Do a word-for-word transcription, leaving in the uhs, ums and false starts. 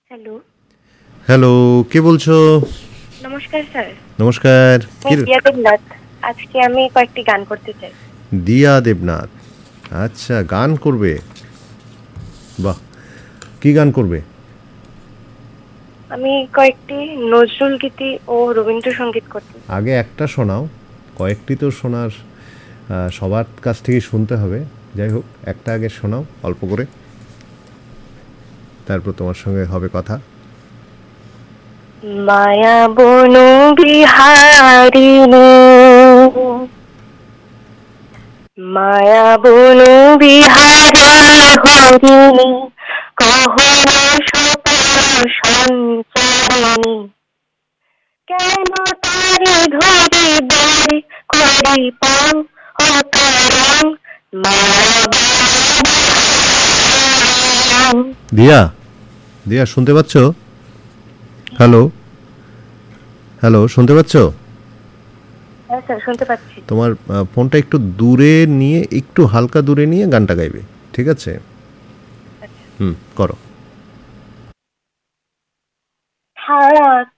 Hello. Hello, কে বলছো? নমস্কার sir. নমস্কার। আমি কি দিয়া দেবনাথ। আজকে আমি কয়েকটি গান করতে চাই। দিয়া দেবনাথ। আচ্ছা, গান করবে। বাহ! কি গান করবে? আমি কয়েকটি নজরুল গীতি ও রবীন্দ্রসঙ্গীত করতে চাই। আগে একটা শোনাও। কয়েকটি তো শোনার আ সবার কাছ থেকেই শুনতে হবে। যাই হোক, একটা আগে শোনাও অল্প করে। তারপর তোমার সঙ্গে হবে কথা। মায়া বনু বিহারিণী, মায়া বনু বিহারিণী হরিণী, কহন সপন সঞ্চারিণী, কেন তারি ধরি বরে করি পাও অকারণ, মায়া বনু। দিয়া, দিয়া শুনতে পাচ্ছ? হ্যালো, হ্যালো শুনতে পাচ্ছ? হ্যাঁ স্যার, শুনতে পাচ্ছি। তোমার আ ফোনটা একটু দূরে নিয়ে, একটু হালকা দূরে নিয়ে গানটা গাইবে। ঠিক আছে? আচ্ছা। হুম, করো। সারা